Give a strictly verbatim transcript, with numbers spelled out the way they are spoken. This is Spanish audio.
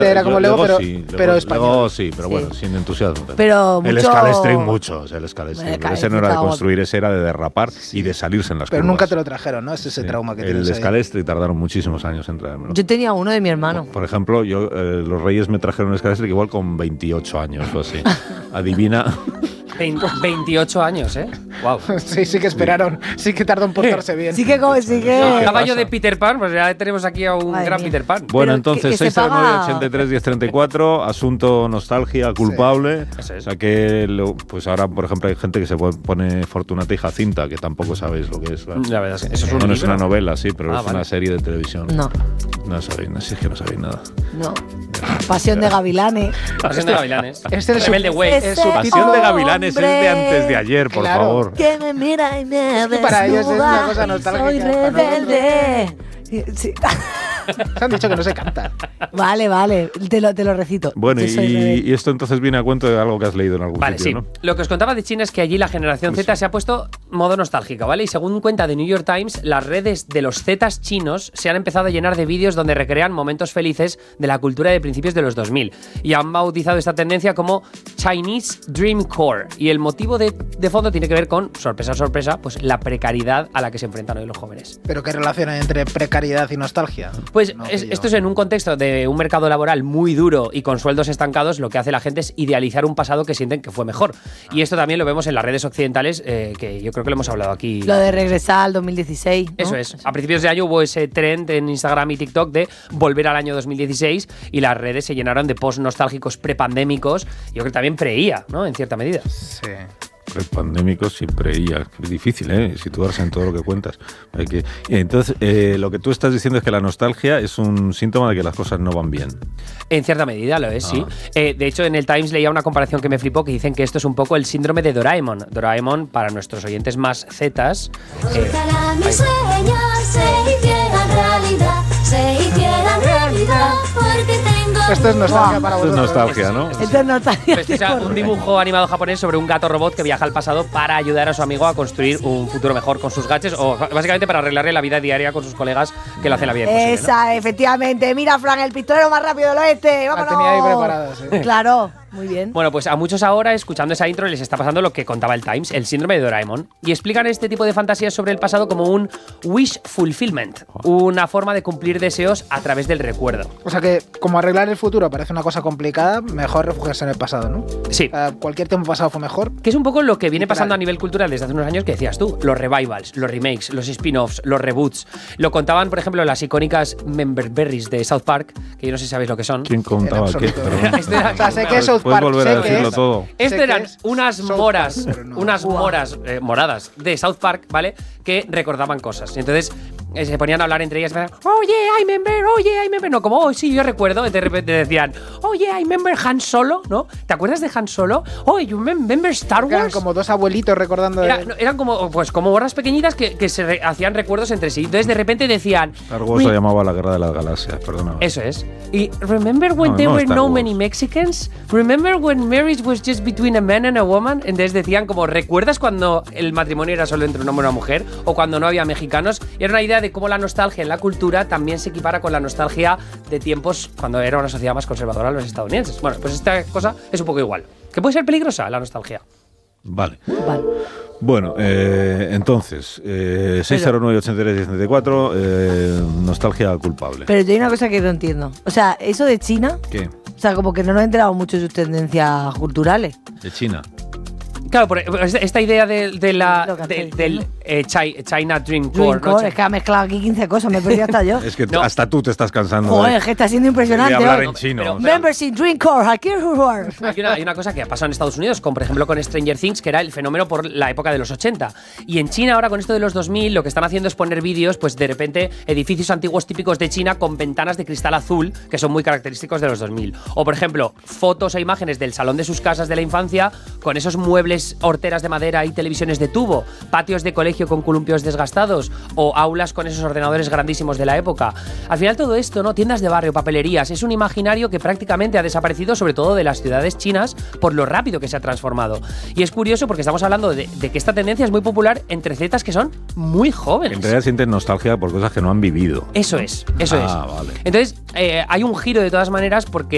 Era como Lego, pero, sí, pero Lego, español. Lego sí, pero Sí. bueno, sin entusiasmo. Pero el mucho... Scalestring mucho, o sea, el Scalestring. El Pero ese no era de Scalestring construir, ese era de derrapar y de salirse en las Pero curvas. nunca te lo trajeron, ¿no? Es ese Sí. trauma que el tienes ahí. Scalestring tardaron muchísimos años en traérmelo. Yo tenía uno de mi hermano. Por ejemplo, yo eh, los Reyes me trajeron un Scalestring igual con veintiocho años o así. Adivina. veintiocho años, ¿eh? Wow. Sí, sí que esperaron. Sí que tardó en portarse bien. Sí que, como- sí que... Hablaba yo de Peter Pan, pues ya tenemos aquí a un Madre gran mía. Peter Pan. Bueno, Pero entonces que- que se seis cero nueve paga- ochenta y tres diez treinta y cuatro, asunto nostalgia culpable. Eso es. O sea que, lo- pues ahora, por ejemplo, hay gente que se pone Fortunata y Jacinta, que tampoco sabéis lo que es. ¿verdad? La verdad es que eso es un No, no es libro. una novela, sí, pero Ah, es vale. una serie de televisión. No, No sabéis, no, si es que no sabéis nada. no. Pasión de Gavilanes. Pasión de Gavilanes. Este es Rebelde su- Way. es su- Pasión de Gavilanes es de Hombre. antes de ayer, por Claro. favor. Que me mira y me que para ellos es una desnuda cosa y nostálgica, soy para rebelde. Sí. Se han dicho que no se canta. Vale, vale, te lo, te lo recito. Bueno, Yo soy rebelde. y, y esto entonces viene a cuento de algo que has leído en algún Vale, sí. sitio, ¿no? Lo que os contaba de China es que allí la generación Z se ha puesto modo nostálgica, ¿vale? Y según cuenta de New York Times, las redes de los Zetas chinos se han empezado a llenar de vídeos donde recrean momentos felices de la cultura de principios de los dos mil. Y han bautizado esta tendencia como Chinese Dream Core. Y el motivo de, de fondo tiene que ver con, sorpresa, sorpresa, pues la precariedad a la que se enfrentan hoy los jóvenes. ¿Pero qué relación hay entre precariedad y nostalgia? Pues No, es- que yo- esto es en un contexto de un mercado laboral muy duro y con sueldos estancados, lo que hace la gente es idealizar un pasado que sienten que fue mejor. Y esto también lo vemos en las redes occidentales, eh, que yo creo que lo hemos hablado aquí. Lo de regresar al dos mil dieciséis, ¿no? Eso es. A principios de año hubo ese trend en Instagram y TikTok de volver al año dos mil dieciséis y las redes se llenaron de posts nostálgicos prepandémicos. Yo creo que también pre-I A, ¿no? En cierta medida. Sí. Pandémico siempre y ya. Es difícil, ¿eh? Situarse en todo lo que cuentas. Hay que, y entonces, eh, lo que tú estás diciendo es que la nostalgia es un síntoma de que las cosas no van bien. En cierta medida lo es, sí. Ah. Eh, de hecho, en el Times leía una comparación que me flipó que dicen que esto es un poco el síndrome de Doraemon. Doraemon, para nuestros oyentes más zetas, eh, Ojalá mis sueños se hicieran realidad, se hicieran realidad, porque tengo Esto es nostalgia para Esto es vosotros. nostalgia, ¿no? Esto es nostalgia. Pues es un dibujo animado japonés sobre un gato robot que viaja al pasado para ayudar a su amigo a construir un futuro mejor con sus gadgets o básicamente para arreglarle la vida diaria con sus colegas que lo hacen la vida imposible, ¿no? Esa, efectivamente. Mira, Fran, el pistolero más rápido del oeste. La ¡Vámonos! tenía ahí preparada, sí. Claro, muy bien. Bueno, pues a muchos ahora, escuchando esa intro, les está pasando lo que contaba el Times, el síndrome de Doraemon. Y explican este tipo de fantasías sobre el pasado como un wish fulfillment, una forma de cumplir deseos a través del recuerdo. O sea que, como arreglar el futuro parece una cosa complicada, mejor refugiarse en el pasado, ¿no? Sí. Eh, cualquier tiempo pasado fue mejor. Que es un poco lo que viene Literal. pasando a nivel cultural desde hace unos años que decías tú. Los revivals, los remakes, los spin-offs, los reboots. Lo contaban, por ejemplo, las icónicas Member Berries de South Park, que yo no sé si sabéis lo que son. ¿Quién contaba En qué? absoluto. Perdón. Este era- O sea, sé que es South Puedes Park, volver a sé que decirlo es- todo. Esto sé que eran es unas South moras, Park, pero no. unas Guau. moras eh, moradas de South Park, ¿vale? Que recordaban cosas. Entonces eh, se ponían a hablar entre ellas, oye, I remember, oye, I remember. No, como, oh, sí, yo recuerdo. Y de repente decían, oye, I remember Han Solo, ¿no? ¿Te acuerdas de Han Solo? Oye, you remember Star Que eran Wars? como dos abuelitos recordando. Era- de- no, eran como, pues, como borras pequeñitas que, que se re- hacían recuerdos entre sí. Entonces de repente decían, Star Wars se llamaba la Guerra de las Galaxias, perdona. eso es. Y remember when No, there no were Star no Wars. many Mexicans? Remember when marriage was just between a man and a woman? Entonces decían como, ¿recuerdas cuando el matrimonio era solo entre un hombre y una mujer? O cuando no había mexicanos. Y era una idea de cómo la nostalgia en la cultura también se equipara con la nostalgia de tiempos cuando era una sociedad más conservadora los estadounidenses. Bueno, pues esta cosa es un poco igual. Que puede ser peligrosa la nostalgia. Vale. Vale. Bueno, eh, entonces, eh, seis cero nueve ochenta y tres diez treinta y cuatro, eh, nostalgia culpable. Pero yo hay una cosa que no entiendo. O sea, eso de China, ¿Qué? o sea, como que no nos he enterado mucho de sus tendencias culturales. De China. Claro, por- esta idea de, de la, Lo que de- estoy del diciendo. eh, Chi- China Dream Core, Dream ¿no? Core, es que ha mezclado aquí quince cosas, me he perdido hasta yo. Es que No. hasta tú te estás cansando Joder, de, es que está siendo impresionante. de hablar hoy. en chino. pero- o sea. Members in Dream Core, aquí es jugar. Hay una, hay una cosa que ha pasado en Estados Unidos, como por ejemplo con Stranger Things, que era el fenómeno por la época de los ochenta. Y en China ahora con esto de los dos mil lo que están haciendo es poner vídeos, pues de repente, edificios antiguos típicos de China con ventanas de cristal azul, que son muy característicos de los dos mil. O por ejemplo, fotos e imágenes del salón de sus casas de la infancia con esos muebles, horteras de madera y televisiones de tubo, patios de colegio con columpios desgastados o aulas con esos ordenadores grandísimos de la época. Al final todo esto, ¿no? Tiendas de barrio, papelerías, es un imaginario que prácticamente ha desaparecido, sobre todo de las ciudades chinas, por lo rápido que se ha transformado. Y es curioso porque estamos hablando de, de que esta tendencia es muy popular entre zetas que son muy jóvenes. En realidad sienten nostalgia por cosas que no han vivido. Eso es, eso Ah, es. vale. Entonces, eh, hay un giro de todas maneras porque